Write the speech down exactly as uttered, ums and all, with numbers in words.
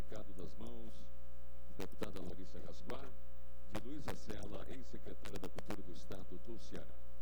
certificado das mãos da deputada Larissa Gaspar, de Luísa Sela, ex-secretária da Cultura do Estado do Ceará.